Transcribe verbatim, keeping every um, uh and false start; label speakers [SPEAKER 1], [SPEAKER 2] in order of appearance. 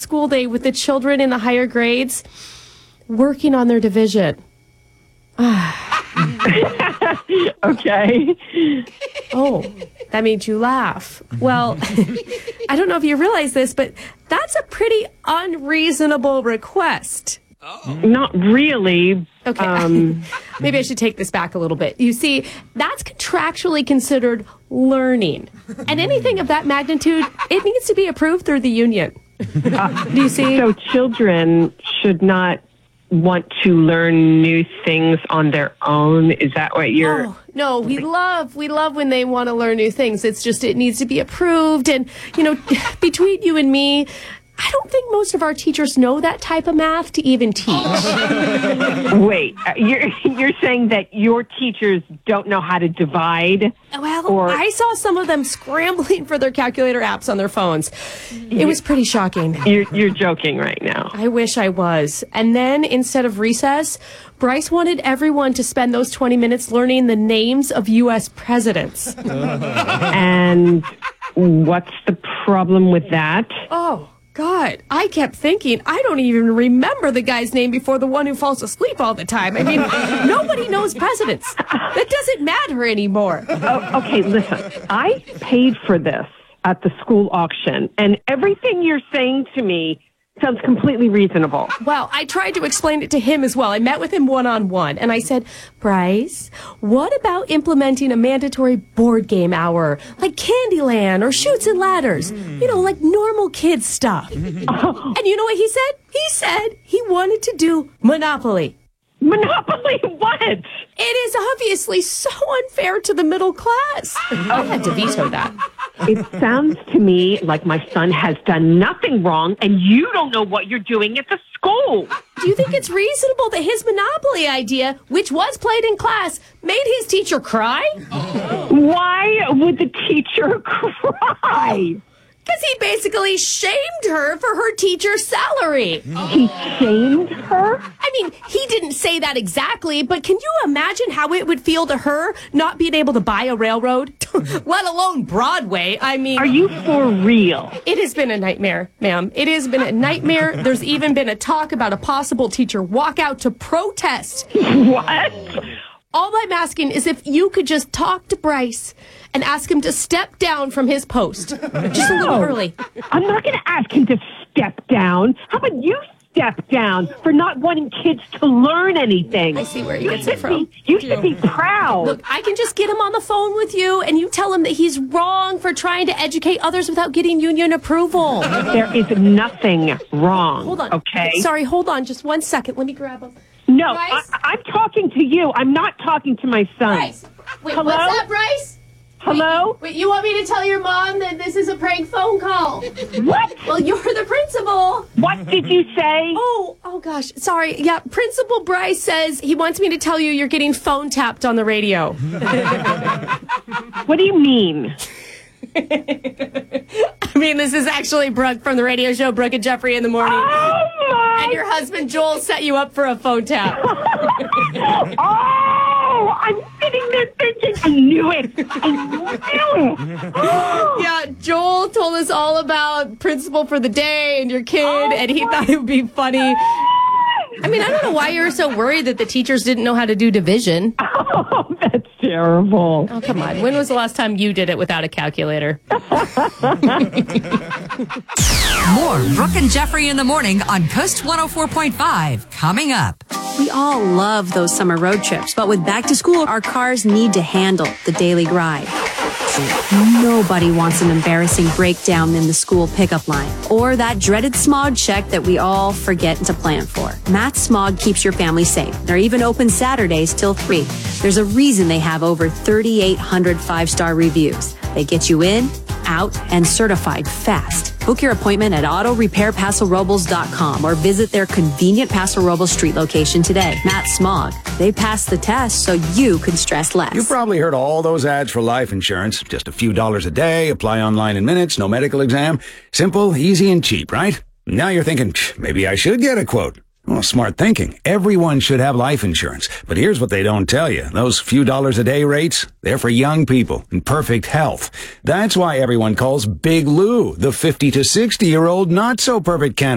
[SPEAKER 1] school day with the children in the higher grades working on their division.
[SPEAKER 2] Okay.
[SPEAKER 1] Oh, that made you laugh. Well, I don't know if you realize this, but that's a pretty unreasonable request.
[SPEAKER 2] Oh. Not really.
[SPEAKER 1] Okay.
[SPEAKER 2] Um,
[SPEAKER 1] Maybe I should take this back a little bit. You see, that's contractually considered learning. And anything of that magnitude, it needs to be approved through the union.
[SPEAKER 2] Uh,
[SPEAKER 1] Do you see?
[SPEAKER 2] So children should not want to learn new things on their own. Is that what you're...
[SPEAKER 1] Oh, no, we love, we love when they want to learn new things. It's just, it needs to be approved. And, you know, between you and me, I don't think most of our teachers know that type of math to even teach.
[SPEAKER 2] Wait, you're you're saying that your teachers don't know how to divide?
[SPEAKER 1] Well,
[SPEAKER 2] or...
[SPEAKER 1] I saw some of them scrambling for their calculator apps on their phones. It was pretty shocking.
[SPEAKER 2] You're, you're joking right now.
[SPEAKER 1] I wish I was. And then, instead of recess, Bryce wanted everyone to spend those twenty minutes learning the names of U S presidents.
[SPEAKER 2] And what's the problem with that?
[SPEAKER 1] Oh, God, I kept thinking, I don't even remember the guy's name before the one who falls asleep all the time. I mean, nobody knows presidents. That doesn't matter anymore.
[SPEAKER 2] Oh, okay, listen, I paid for this at the school auction, and everything you're saying to me sounds completely reasonable.
[SPEAKER 1] Well, I tried to explain it to him as well. I met with him one-on-one, and I said, Bryce, what about implementing a mandatory board game hour, like Candyland or Chutes and Ladders? You know, like normal kids stuff. Oh. And you know what he said? He said he wanted to do Monopoly.
[SPEAKER 2] Monopoly what?
[SPEAKER 1] It is obviously so unfair to the middle class. I had to veto that.
[SPEAKER 2] It sounds to me like my son has done nothing wrong and you don't know what you're doing at the school.
[SPEAKER 1] Do you think it's reasonable that his Monopoly idea, which was played in class, made his teacher cry?
[SPEAKER 2] Why would the teacher cry?
[SPEAKER 1] Because he basically shamed her for her teacher's salary.
[SPEAKER 2] He shamed her?
[SPEAKER 1] I mean, he didn't say that exactly, but can you imagine how it would feel to her not being able to buy a railroad, let alone Broadway? I mean...
[SPEAKER 2] Are you for real?
[SPEAKER 1] It has been a nightmare, ma'am. It has been a nightmare. There's even been a talk about a possible teacher walkout to protest.
[SPEAKER 2] What?
[SPEAKER 1] All I'm asking is if you could just talk to Bryce and ask him to step down from his post. Just a little early.
[SPEAKER 2] I'm not going to ask him to step down. How about you step down for not wanting kids to learn anything?
[SPEAKER 1] I see where he
[SPEAKER 2] you
[SPEAKER 1] gets it from.
[SPEAKER 2] Be, you should be proud.
[SPEAKER 1] Look, I can just get him on the phone with you and you tell him that he's wrong for trying to educate others without getting union approval.
[SPEAKER 2] There is nothing wrong.
[SPEAKER 1] Hold on.
[SPEAKER 2] Okay?
[SPEAKER 1] Sorry, hold on just one second. Let me grab him.
[SPEAKER 2] No, I, I'm talking to you. I'm not talking to my son.
[SPEAKER 1] Bryce. Wait,
[SPEAKER 2] Hello?
[SPEAKER 1] what's that, Bryce?
[SPEAKER 2] Hello?
[SPEAKER 1] Wait, wait, you want me to tell your mom that this is a prank phone call?
[SPEAKER 2] What?
[SPEAKER 1] Well, you're the principal.
[SPEAKER 2] What did you say?
[SPEAKER 1] Oh, oh gosh. Sorry. Yeah, Principal Bryce says he wants me to tell you you're getting phone tapped on the radio.
[SPEAKER 2] What do you mean?
[SPEAKER 1] I mean, this is actually Brooke from the radio show Brooke and Jeffrey in the Morning.
[SPEAKER 2] Oh, my...
[SPEAKER 1] And your husband, Joel, set you up for a phone tap.
[SPEAKER 2] Oh, I'm sitting there thinking, I knew it. I knew it.
[SPEAKER 1] Yeah, Joel told us all about Principal for the Day and your kid, oh, and he thought it would be funny. I mean, I don't know why you were so worried that the teachers didn't know how to do division.
[SPEAKER 2] Oh, that's terrible.
[SPEAKER 1] Oh, come on. When was the last time you did it without a calculator?
[SPEAKER 3] More Brooke and Jeffrey in the Morning on Coast one oh four point five coming up.
[SPEAKER 4] We all love those summer road trips, but with back to school, our cars need to handle the daily grind. Nobody wants an embarrassing breakdown in the school pickup line or that dreaded smog check that we all forget to plan for. Matt Smog keeps your family safe. They're even open Saturdays till three. There's a reason they have over thirty-eight hundred five-star reviews. They get you in, out, and certified fast. Book your appointment at auto repair paso robles dot com or visit their convenient Paso Robles Street location today. Matt Smog. They pass the test so you can stress less.
[SPEAKER 5] You've probably heard all those ads for life insurance. Just a few dollars a day, apply online in minutes, no medical exam. Simple, easy, and cheap, right? Now you're thinking, maybe I should get a quote. Well, smart thinking. Everyone should have life insurance. But here's what they don't tell you. Those few dollars a day rates, they're for young people in perfect health. That's why everyone calls Big Lou the fifty to sixty year old not so perfect candidate.